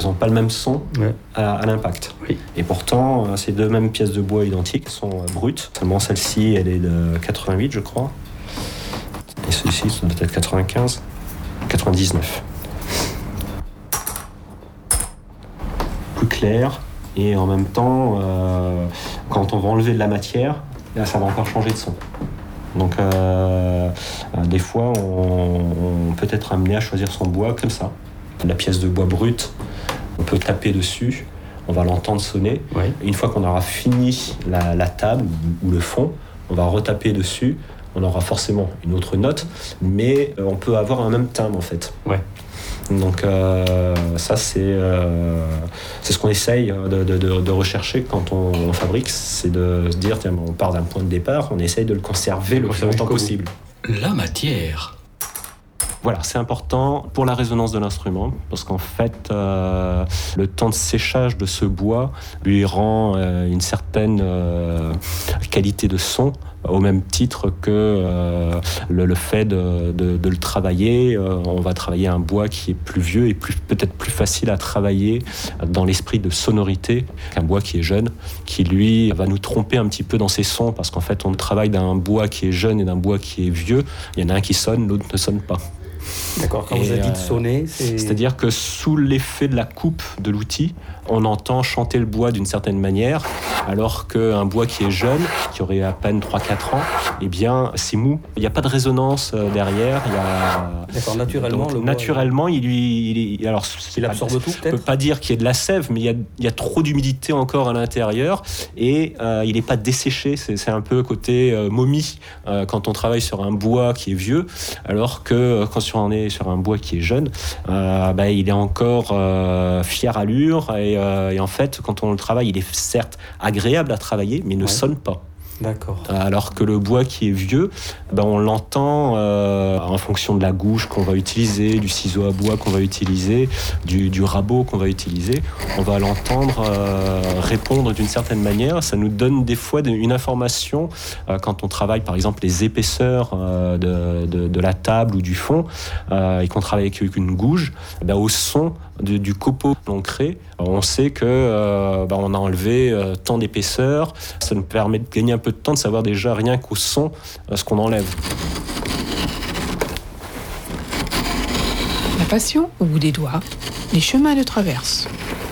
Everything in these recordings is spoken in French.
Elles n'ont pas le même son à l'impact. Oui. Et pourtant, ces deux mêmes pièces de bois identiques sont brutes. Seulement celle-ci, elle est de 88, je crois. Et celle-ci, ça doit être 95, 99. Plus clair. Et en même temps, quand on va enlever de la matière, là, ça va encore changer de son. Donc, des fois, on peut être amené à choisir son bois comme ça. La pièce de bois brute, on peut taper dessus, on va l'entendre sonner. Oui. Et une fois qu'on aura fini la table ou le fond, on va retaper dessus. On aura forcément une autre note, mais on peut avoir un même timbre en fait. Ouais. Donc ça c'est ce qu'on essaye de rechercher quand on fabrique, c'est de se dire tiens, on part d'un point de départ, on essaye de le conserver le plus longtemps possible. La matière. Voilà, c'est important pour la résonance de l'instrument, parce qu'en fait, le temps de séchage de ce bois lui rend une certaine qualité de son, au même titre que le fait de le travailler. On va travailler un bois qui est plus vieux et peut-être plus facile à travailler dans l'esprit de sonorité qu'un bois qui est jeune, qui lui va nous tromper un petit peu dans ses sons, parce qu'en fait, on travaille d'un bois qui est jeune et d'un bois qui est vieux. Il y en a un qui sonne, l'autre ne sonne pas. D'accord, quand vous avez dit de sonner, c'est-à-dire que sous l'effet de la coupe de l'outil, on entend chanter le bois d'une certaine manière, alors qu'un bois qui est jeune, qui aurait à peine 3-4 ans, eh bien, c'est mou. Il n'y a pas de résonance derrière. D'accord, naturellement, donc, le bois... Naturellement, il absorbe tout, peut-être ? On ne peut pas dire qu'il y ait de la sève, mais il y a trop d'humidité encore à l'intérieur, et il n'est pas desséché. C'est un peu côté momie quand on travaille sur un bois qui est vieux, alors que quand on est sur un bois qui est jeune, il est encore fière allure, et en fait, quand on le travaille, il est certes agréable à travailler, mais il ne sonne pas. D'accord. Alors que le bois qui est vieux, on l'entend en fonction de la gouge qu'on va utiliser, du ciseau à bois qu'on va utiliser, du rabot qu'on va utiliser. On va l'entendre répondre d'une certaine manière. Ça nous donne des fois une information quand on travaille par exemple les épaisseurs de la table ou du fond et qu'on travaille avec une gouge, au son du copeau que l'on crée, on sait que on a enlevé tant d'épaisseur. Ça nous permet de gagner un peu de temps, de savoir déjà rien qu'au son ce qu'on enlève. La passion au bout des doigts, les chemins de traverse.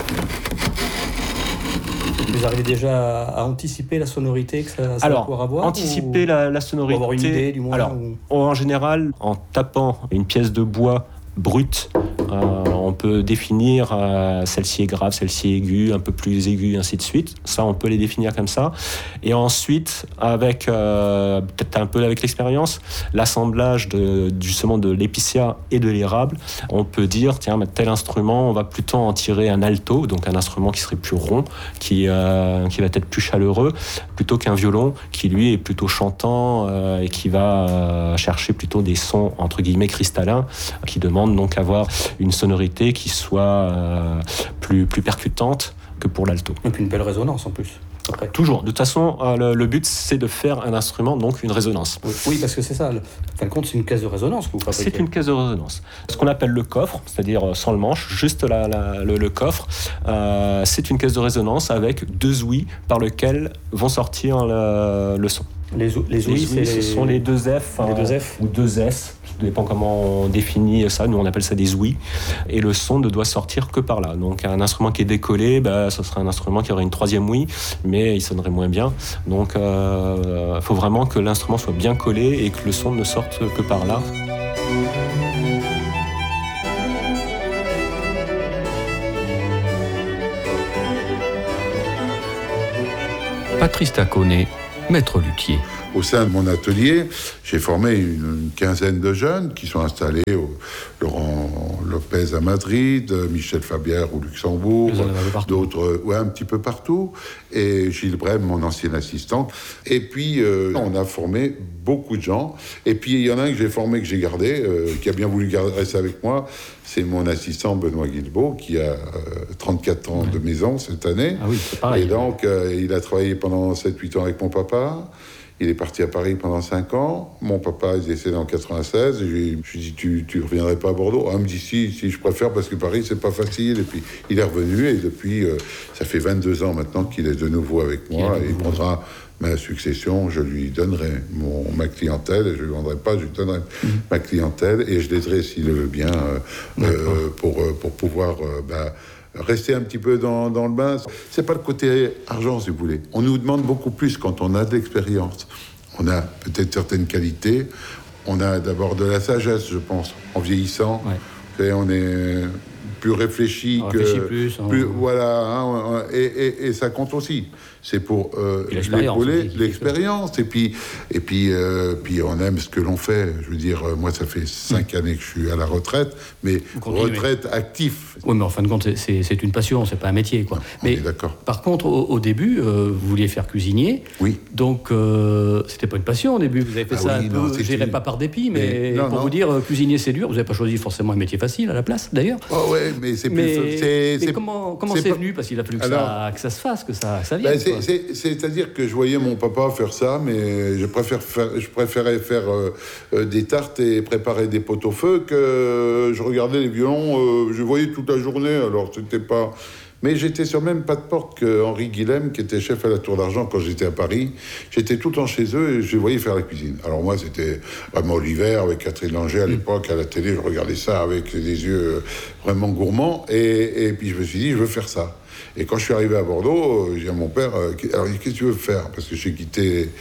Vous arrivez déjà à anticiper la sonorité que ça va pouvoir avoir ? Anticiper la sonorité. Pour avoir une idée, du moins. Alors, en général, en tapant une pièce de bois brute, on peut définir celle-ci est grave, celle-ci est aiguë, un peu plus aiguë, ainsi de suite. Ça, on peut les définir comme ça. Et ensuite, avec peut-être un peu avec l'expérience, l'assemblage justement de l'épicéa et de l'érable, on peut dire tiens, tel instrument, on va plutôt en tirer un alto, donc un instrument qui serait plus rond, qui va être plus chaleureux, plutôt qu'un violon qui lui est plutôt chantant et qui va chercher plutôt des sons entre guillemets cristallins, qui demandent donc avoir une sonorité qui soit plus percutante que pour l'alto. Et puis une belle résonance en plus. Après. Toujours. De toute façon, le but, c'est de faire un instrument, donc une résonance. Oui, parce que c'est ça. En fin de compte, c'est une caisse de résonance que vous fabriquez. C'est une caisse de résonance. Ce qu'on appelle le coffre, c'est-à-dire sans le manche, juste le coffre, c'est une caisse de résonance avec deux ouïes par lesquelles vont sortir le son. Les ouïes, ce sont les deux F, ou deux S. Ça dépend comment on définit ça. Nous, on appelle ça des ouïes. Et le son ne doit sortir que par là. Donc, un instrument qui est décollé, ce serait un instrument qui aurait une troisième ouïe, mais il sonnerait moins bien. Donc, il faut vraiment que l'instrument soit bien collé et que le son ne sorte que par là. Patrice Taconnet, maître luthier. Au sein de mon atelier, j'ai formé une quinzaine de jeunes qui sont installés Laurent Lopez à Madrid, Michel Fabière au Luxembourg, d'autres un petit peu partout, et Gilles Brem, mon ancien assistant. Et puis, on a formé beaucoup de gens. Et puis, il y en a un que j'ai formé, que j'ai gardé, qui a bien voulu garder ça avec moi. C'est mon assistant Benoît Guilbeault, qui a 34 ans de maison cette année. Ah oui, c'est pareil. Et donc, il a travaillé pendant 7-8 ans avec mon papa. Il est parti à Paris pendant 5 ans. Mon papa est décédé en 96. Et je lui ai dit, tu reviendrais pas à Bordeaux? Il me dit, si, je préfère parce que Paris, c'est pas facile. Et puis, il est revenu. Et depuis, ça fait 22 ans maintenant qu'il est de nouveau avec moi. Et il prendra ma succession. Je lui donnerai ma clientèle. Et je lui vendrai pas, je lui donnerai ma clientèle. Et je l'aiderai, s'il le veut bien, pour pouvoir... rester un petit peu dans le bain. C'est pas le côté argent, si vous voulez. On nous demande beaucoup plus quand on a de l'expérience. On a peut-être certaines qualités. On a d'abord de la sagesse, je pense, en vieillissant. Ouais. Et on est plus réfléchi voilà, et ça compte aussi. C'est pour l'épauler, l'expérience. Et puis on aime ce que l'on fait. Je veux dire, moi, ça fait 5 années que je suis à la retraite, mais retraite active. Oui, mais en fin de compte, c'est une passion, c'est pas un métier, quoi. Mais d'accord. Par contre, au début, vous vouliez faire cuisinier. Oui. Donc, c'était pas une passion au début. Vous avez fait ça un peu, je dirais pas par dépit, mais pour vous dire, cuisinier, c'est dur. Vous n'avez pas choisi forcément un métier facile à la place, d'ailleurs. Oh ouais, mais c'est plus... Mais comment c'est venu? Parce qu'il a fallu que ça se fasse, que ça vienne. C'est-à-dire que je voyais mon papa faire ça, mais je préférais faire des tartes et préparer des pot-au-feu que je regardais les violons. Je voyais toute la journée, alors c'était pas... Mais j'étais sur même pas de porte que Henri Guilhem, qui était chef à la Tour d'Argent quand j'étais à Paris. J'étais tout le temps chez eux et je les voyais faire la cuisine. Alors moi, c'était vraiment l'hiver avec Catherine Langer à l'époque, à la télé. Je regardais ça avec des yeux vraiment gourmands. Et puis je me suis dit, je veux faire ça. Et quand je suis arrivé à Bordeaux, j'ai dit à mon père, alors qu'est-ce que tu veux faire? Parce que j'ai quitté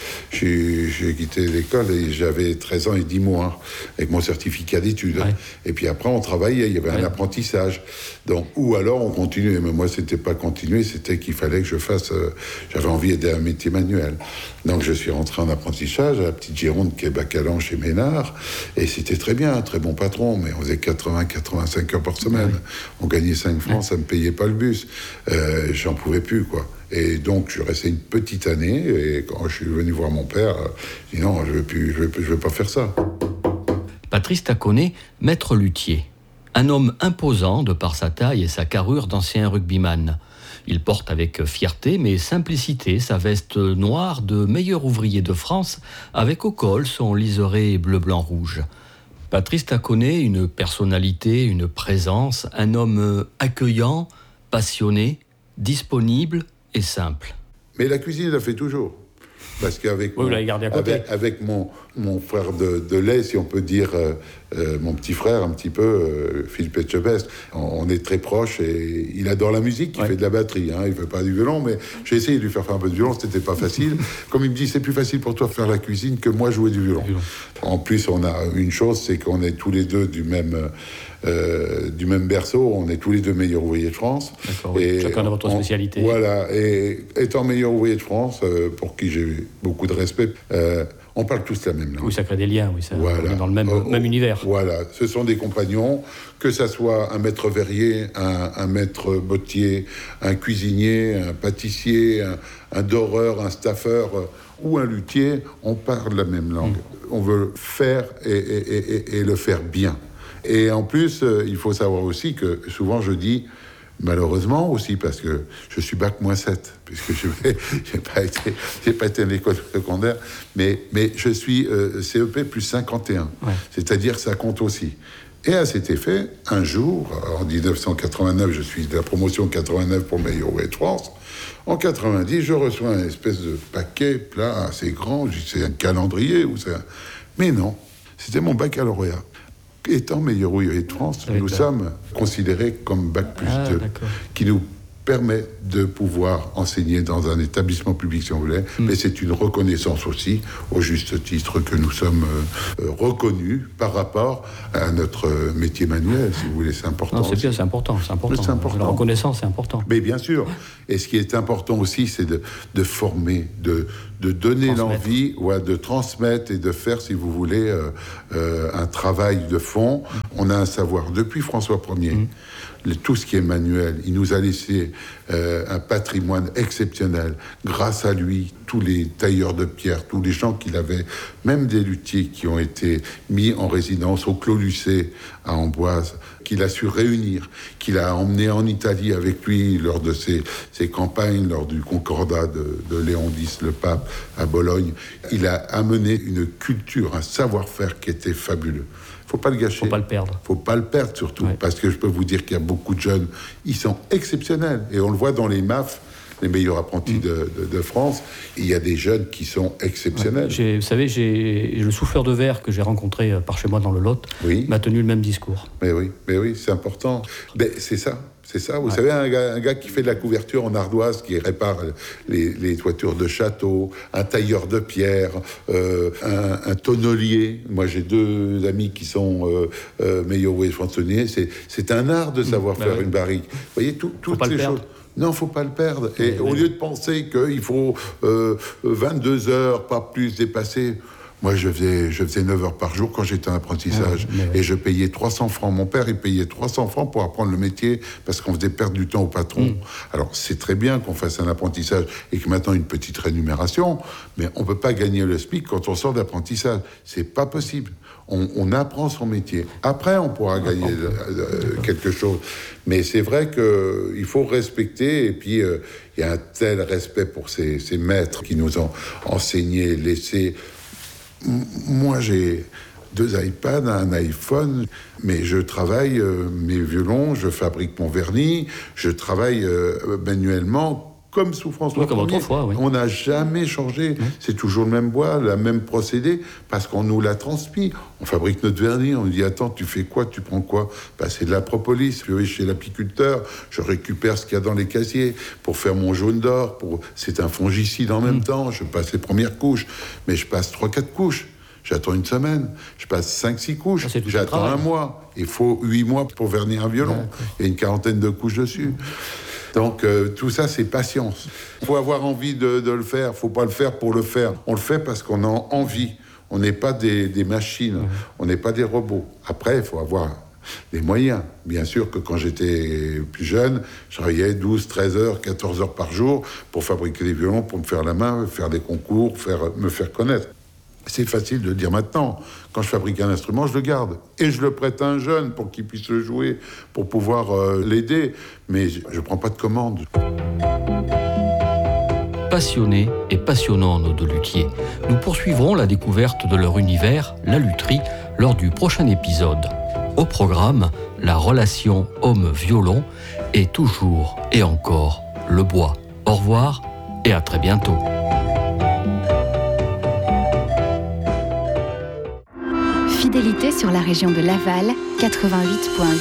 l'école et j'avais 13 ans et 10 mois avec mon certificat d'études. Ouais. Et puis après, on travaillait, il y avait un apprentissage. Donc, ou alors on continuait. Mais moi, c'était pas continuer, c'était qu'il fallait que je fasse... j'avais envie d'aider un métier manuel. Donc je suis rentré en apprentissage à la petite Gironde qui est Bacalan chez Ménard. Et c'était très bien, un très bon patron. Mais on faisait 80-85 heures par semaine. Ouais. On gagnait 5 francs, ça me payait pas le bus. J'en pouvais plus, quoi. Et donc, je restais une petite année, et quand je suis venu voir mon père, je dis non, je veux pas faire ça. Patrice Taconnet, maître luthier. Un homme imposant de par sa taille et sa carrure d'ancien rugbyman. Il porte avec fierté mais simplicité sa veste noire de meilleur ouvrier de France, avec au col son liseré bleu-blanc-rouge. Patrice Taconnet, une personnalité, une présence, un homme accueillant, passionné, disponible et simple. Mais la cuisine, il l'a fait toujours. Parce qu'avec avec mon frère de lait, si on peut dire, mon petit frère un petit peu, Philippe Etchebest, on est très proches et il adore la musique, il fait de la batterie, il fait pas du violon, mais j'ai essayé de lui faire un peu de violon, c'était pas facile. Comme il me dit, c'est plus facile pour toi de faire la cuisine que moi jouer du violon. En plus, on a une chose, c'est qu'on est tous les deux du même berceau, on est tous les deux meilleurs ouvriers de France. Et chacun de votre spécialité. Voilà, et étant meilleur ouvrier de France, pour qui j'ai beaucoup de respect, on parle tous la même langue. Oui, ça crée des liens, oui, on est dans le même univers. Voilà, ce sont des compagnons, que ça soit un maître verrier, un maître bottier, un cuisinier, un pâtissier, un doreur, un staffeur ou un luthier, on parle la même langue. On veut faire et le faire bien. Et en plus, il faut savoir aussi que souvent je dis, malheureusement aussi, parce que je suis bac-7, puisque j'ai pas été à l'école secondaire, mais je suis CEP plus 51, c'est-à-dire que ça compte aussi. Et à cet effet, un jour, en 1989, je suis de la promotion 89 pour meilleur ouvrier de France. En 90, je reçois un espèce de paquet plat assez grand. Je dis, c'est un calendrier ou c'est un... Mais non, c'était mon baccalauréat. Étant meilleur ouvrier de France, nous sommes considérés comme Bac+2, qui nous permet de pouvoir enseigner dans un établissement public, si on voulait, mais c'est une reconnaissance aussi, au juste titre, que nous sommes reconnus par rapport à notre métier manuel, si vous voulez, c'est important. Non, c'est bien, c'est important. La reconnaissance, c'est important. Mais bien sûr, et ce qui est important aussi, c'est de former, de donner l'envie, de transmettre et de faire, si vous voulez, un travail de fond. On a un savoir depuis François Ier. Tout ce qui est manuel, il nous a laissé un patrimoine exceptionnel. Grâce à lui, tous les tailleurs de pierre, tous les gens qu'il avait, même des luthiers qui ont été mis en résidence au Clos Lucé à Amboise, qu'il a su réunir, qu'il a emmené en Italie avec lui lors de ses campagnes, lors du concordat de Léon X, le pape, à Bologne. Il a amené une culture, un savoir-faire qui était fabuleux. Faut pas le gâcher. Faut pas le perdre. Faut pas le perdre surtout, parce que je peux vous dire qu'il y a beaucoup de jeunes, ils sont exceptionnels. Et on le voit dans les MAF, les meilleurs apprentis de France. Il y a des jeunes qui sont exceptionnels. Vous savez, le souffleur de verre que j'ai rencontré par chez moi dans le Lot m'a tenu le même discours. Mais oui, c'est important. Mais c'est ça. C'est ça, vous savez, un gars qui fait de la couverture en ardoise, qui répare les toitures de châteaux, un tailleur de pierre, un tonnelier. Moi, j'ai 2 amis qui sont meilleurs chansonniers. C'est un art de savoir faire une barrique. Vous voyez, toutes ces choses. Non, faut pas le perdre. Et au lieu de penser qu'il faut 22 heures, pas plus dépasser... Moi, je faisais 9 heures par jour quand j'étais en apprentissage. Et je payais 300 francs. Mon père, il payait 300 francs pour apprendre le métier parce qu'on faisait perdre du temps au patron. Alors, c'est très bien qu'on fasse un apprentissage et que maintenant une petite rémunération, mais on peut pas gagner le SMIC quand on sort d'apprentissage. C'est pas possible. On apprend son métier. Après, on pourra gagner quelque chose. Mais c'est vrai qu'il faut respecter. Et puis, il y a un tel respect pour ces maîtres qui nous ont enseigné, laissé... Moi, j'ai 2 iPads, un iPhone, mais je travaille mes violons, je fabrique mon vernis, je travaille manuellement comme sous François Ier. Comme autrefois, oui. On n'a jamais changé. C'est toujours le même bois, le même procédé, parce qu'on nous l'a transmis. On fabrique notre vernis, on nous dit « Attends, tu fais quoi? Tu prends quoi ?» C'est de la propolis. Je vais chez l'apiculteur, je récupère ce qu'il y a dans les casiers pour faire mon jaune d'or. C'est un fongicide en même temps. Je passe les premières couches, mais je passe 3-4 couches. J'attends une semaine. Je passe 5-6 couches. J'attends un mois. Il faut 8 mois pour vernir un violon. Il y a une 40aine de couches dessus. Donc, tout ça, c'est patience. Il faut avoir envie de le faire. Il ne faut pas le faire pour le faire. On le fait parce qu'on a envie. On n'est pas des machines. On n'est pas des robots. Après, il faut avoir des moyens. Bien sûr que quand j'étais plus jeune, je travaillais 12, 13 heures, 14 heures par jour pour fabriquer des violons, pour me faire la main, faire des concours, me faire connaître. C'est facile de le dire maintenant. Quand je fabrique un instrument, je le garde. Et je le prête à un jeune pour qu'il puisse le jouer, pour pouvoir l'aider. Mais je ne prends pas de commande. Passionnés et passionnants, nos 2 luthiers. Nous poursuivrons la découverte de leur univers, la lutherie, lors du prochain épisode. Au programme, la relation homme-violon et toujours et encore le bois. Au revoir et à très bientôt. Fidélité sur la région de Laval, 88.8.